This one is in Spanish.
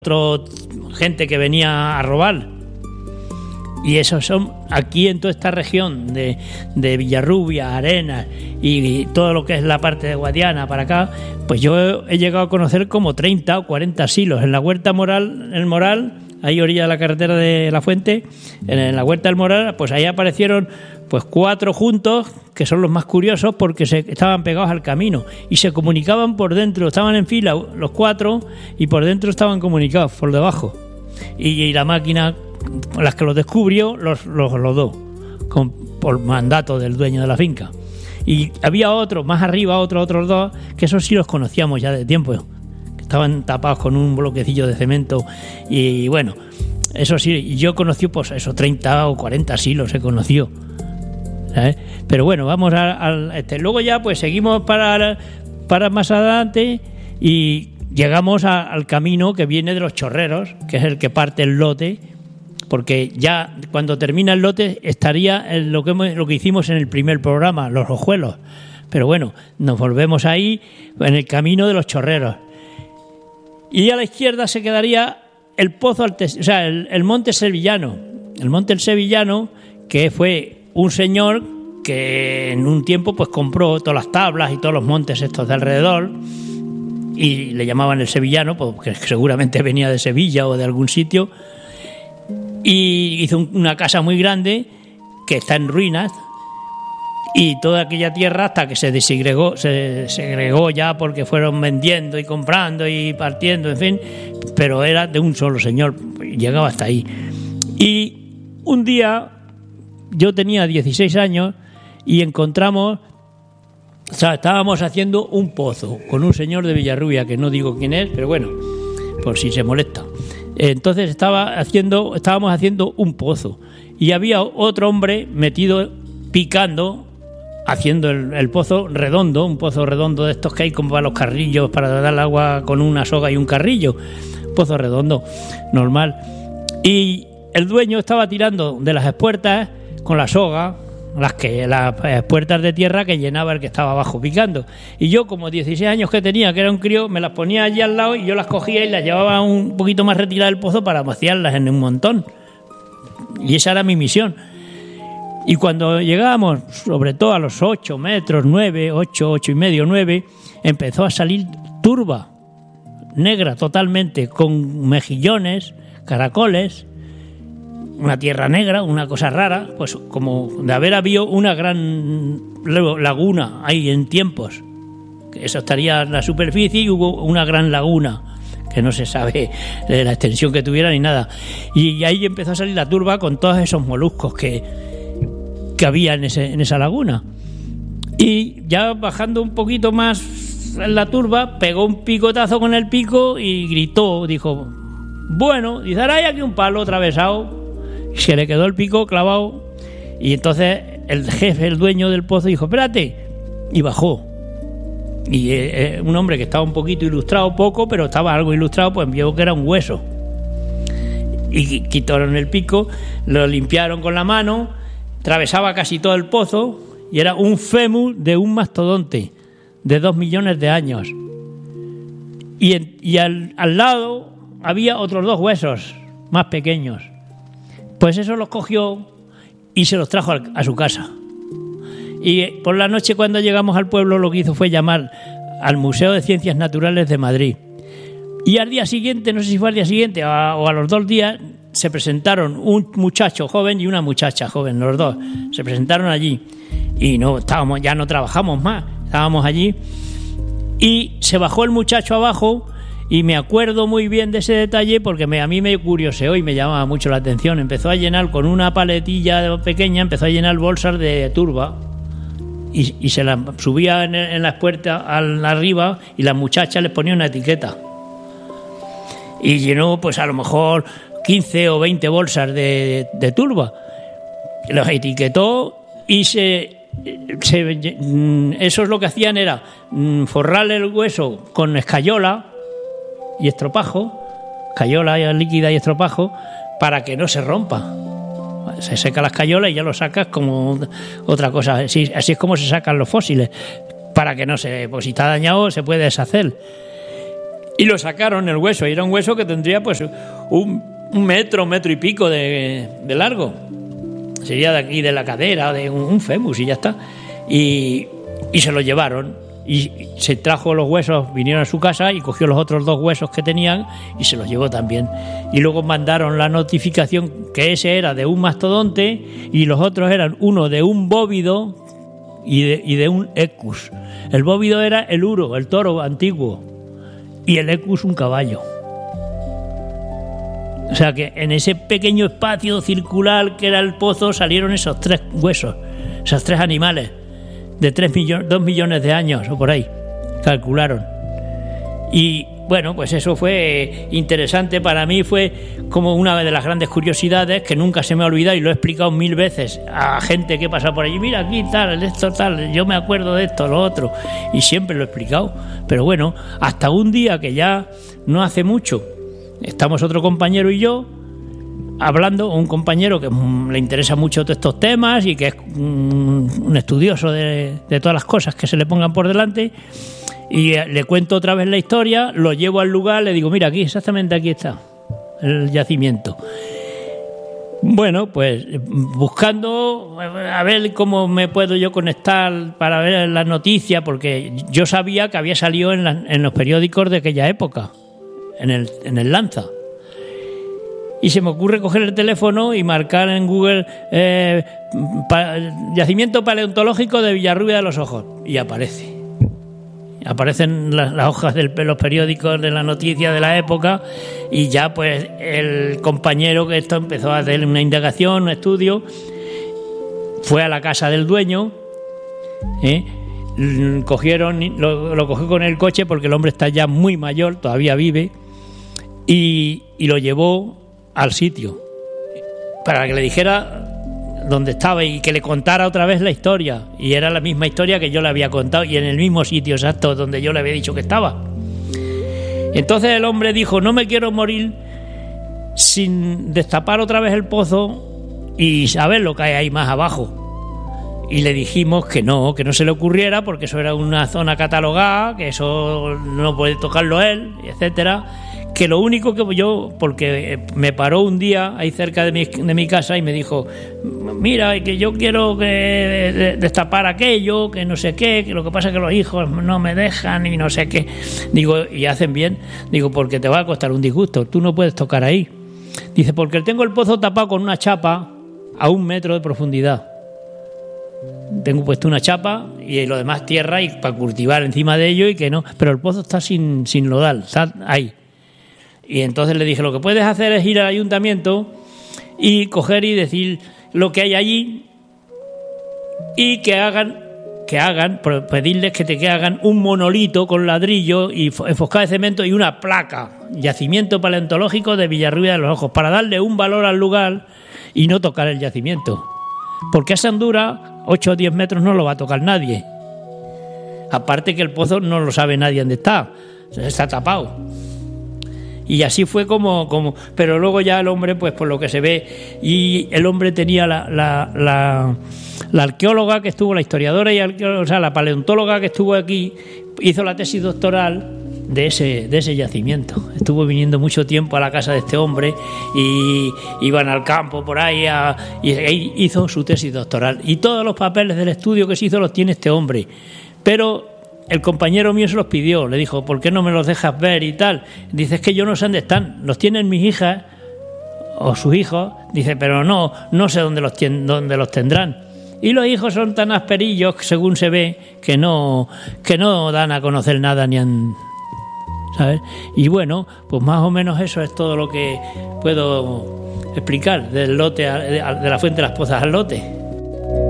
otra gente que venía a robar. Y esos son aquí en toda esta región de Villarrubia, Arenas y todo lo que es la parte de Guadiana para acá, pues yo he llegado a conocer como 30 o 40 silos. En la Huerta Moral, el Moral, ahí orilla de la carretera de La Fuente, en la Huerta del Moral, pues ahí aparecieron pues 4 juntos, que son los más curiosos porque estaban pegados al camino y se comunicaban por dentro, estaban en fila los 4 y por dentro estaban comunicados por debajo. Y la máquina, las que los descubrió, los dos, por mandato del dueño de la finca. Y había otros, más arriba, otros 2, que esos sí los conocíamos ya de tiempo, que estaban tapados con un bloquecillo de cemento. Y bueno, eso sí, yo conocí pues esos 30 o 40 sí los he conocido, ¿sabes? Pero bueno, vamos al luego ya pues seguimos para más adelante y llegamos al camino que viene de los Chorreros, que es el que parte el lote, porque ya cuando termina el lote estaría lo que hicimos en el primer programa, los Ojuelos. Pero bueno, nos volvemos ahí en el camino de los Chorreros. Y a la izquierda se quedaría el pozo, o sea, el Monte Sevillano. El Monte Sevillano, que fue un señor que en un tiempo pues compró todas las tablas y todos los montes estos de alrededor y le llamaban el Sevillano, porque seguramente venía de Sevilla o de algún sitio. Y hizo una casa muy grande que está en ruinas y toda aquella tierra hasta que se segregó ya porque fueron vendiendo y comprando y partiendo, en fin, pero era de un solo señor, llegaba hasta ahí. Y un día yo tenía 16 años y encontramos, o sea, estábamos haciendo un pozo con un señor de Villarrubia, que no digo quién es, pero bueno, por si se molesta. Entonces estábamos haciendo un pozo y había otro hombre metido picando, haciendo el pozo redondo, un pozo redondo de estos que hay como para los carrillos, para dar agua con una soga y un carrillo, pozo redondo, normal. Y el dueño estaba tirando de las espuertas con la soga, las puertas de tierra que llenaba el que estaba abajo picando. Y yo, como 16 años que tenía, que era un crío, me las ponía allí al lado y yo las cogía y las llevaba un poquito más retiradas del pozo para vaciarlas en un montón. Y esa era mi misión. Y cuando llegábamos, sobre todo a los 8 metros, 9, 8 y medio, 9, empezó a salir turba negra totalmente, con mejillones, caracoles, una tierra negra, una cosa rara, pues como de haber habido una gran laguna ahí en tiempos. Eso estaría en la superficie y hubo una gran laguna, que no se sabe de la extensión que tuviera ni nada. Y ahí empezó a salir la turba con todos esos moluscos que había en esa laguna. Y ya bajando un poquito más en la turba, pegó un picotazo con el pico y gritó, dijo, bueno, dice, ahora hay aquí un palo atravesado. Se le quedó el pico clavado y entonces el jefe, el dueño del pozo, dijo, espérate, y bajó. Y un hombre que estaba un poquito ilustrado, poco, pero estaba algo ilustrado, pues vio que era un hueso. Y quitaron el pico, lo limpiaron con la mano, atravesaba casi todo el pozo y era un fémur de un mastodonte de 2 millones de años. Y al lado había otros 2 huesos más pequeños. Pues eso los cogió y se los trajo a su casa. Y por la noche, cuando llegamos al pueblo, lo que hizo fue llamar al Museo de Ciencias Naturales de Madrid. Y al día siguiente, no sé si fue al día siguiente o a los 2 días, se presentaron un muchacho joven y una muchacha joven, los 2. Se presentaron allí y ya no trabajamos más, estábamos allí. Y se bajó el muchacho abajo. Y me acuerdo muy bien de ese detalle porque a mí me curioseó y me llamaba mucho la atención. Empezó a llenar con una paletilla pequeña, empezó a llenar bolsas de turba y se las subía en las puertas arriba y las muchachas les ponían una etiqueta. Y llenó pues a lo mejor 15 o 20 bolsas de turba. Los etiquetó y eso es lo que hacían, era forrarle el hueso con escayola y estropajo, escayola líquida y estropajo, para que no se rompa. Se seca la escayola y ya lo sacas como otra cosa. Así es como se sacan los fósiles, para que no se, pues si está dañado se puede deshacer. Y lo sacaron el hueso, y era un hueso que tendría pues un metro y pico de largo. Sería de aquí, de la cadera, de un fémur, y ya está. Y se lo llevaron. Y se trajo los huesos, vinieron a su casa y cogió los otros 2 huesos que tenían y se los llevó también. Y luego mandaron la notificación que ese era de un mastodonte y los otros eran uno de un bóvido y de un equus. El bóvido era el uro, el toro antiguo, y el equus un caballo. O sea que en ese pequeño espacio circular que era el pozo salieron esos 3 huesos, esos 3 animales de 2 millones de años o por ahí, calcularon. Y bueno, pues eso fue interesante. Para mí fue como una de las grandes curiosidades que nunca se me ha olvidado y lo he explicado 1000 veces a gente que pasa por allí. Mira, aquí tal, esto tal, yo me acuerdo de esto, lo otro, y siempre lo he explicado. Pero bueno, hasta un día que ya no hace mucho, estamos otro compañero y yo hablando, un compañero que le interesa mucho todos estos temas y que es un estudioso de todas las cosas que se le pongan por delante, y le cuento otra vez la historia, lo llevo al lugar, le digo, mira, aquí, exactamente aquí está el yacimiento. Bueno, pues buscando a ver cómo me puedo yo conectar para ver las noticias, porque yo sabía que había salido en los periódicos de aquella época, en el Lanza. Y se me ocurre coger el teléfono y marcar en Google yacimiento paleontológico de Villarrubia de los Ojos. Y aparecen las hojas de los periódicos de la noticia de la época, y ya pues el compañero que esto empezó a hacer una indagación, un estudio, fue a la casa del dueño, lo cogió con el coche porque el hombre está ya muy mayor, todavía vive, y lo llevó al sitio para que le dijera dónde estaba y que le contara otra vez la historia, y era la misma historia que yo le había contado y en el mismo sitio exacto donde yo le había dicho que estaba. Entonces el hombre dijo, no me quiero morir sin destapar otra vez el pozo y saber lo que hay ahí más abajo. Y le dijimos que no se le ocurriera, porque eso era una zona catalogada, que eso no puede tocarlo él, etcétera. Que lo único que yo, porque me paró un día ahí cerca de mi casa y me dijo, mira, que yo quiero que destapar aquello, que no sé qué, que lo que pasa es que los hijos no me dejan y no sé qué. Digo, y hacen bien, digo, porque te va a costar un disgusto, tú no puedes tocar ahí. Dice, porque tengo el pozo tapado con una chapa a 1 metro de profundidad. Tengo puesto una chapa y lo demás tierra y para cultivar encima de ello, y que no, pero el pozo está sin lodal, está ahí. Y entonces le dije, lo que puedes hacer es ir al ayuntamiento y coger y decir lo que hay allí, y que hagan, pedirles que hagan un monolito con ladrillo y enfoscado de cemento y una placa, yacimiento paleontológico de Villarrubia de los Ojos, para darle un valor al lugar y no tocar el yacimiento. Porque esa hondura, 8 o 10 metros, no lo va a tocar nadie. Aparte que el pozo no lo sabe nadie dónde está tapado. Y así fue como pero luego ya el hombre, pues por lo que se ve, y el hombre tenía la arqueóloga que estuvo, la historiadora y la paleontóloga que estuvo aquí, hizo la tesis doctoral de ese yacimiento. Estuvo viniendo mucho tiempo a la casa de este hombre y iban al campo por ahí y hizo su tesis doctoral. Y todos los papeles del estudio que se hizo los tiene este hombre. Pero el compañero mío se los pidió, le dijo, ¿por qué no me los dejas ver y tal? Dice, es que yo no sé dónde están, los tienen mis hijas o sus hijos. Dice, pero no sé dónde los tendrán. Y los hijos son tan asperillos, según se ve, que no dan a conocer nada ni han... ¿sabes? Y bueno, pues más o menos eso es todo lo que puedo explicar del lote, de la Fuente de las Pozas al lote.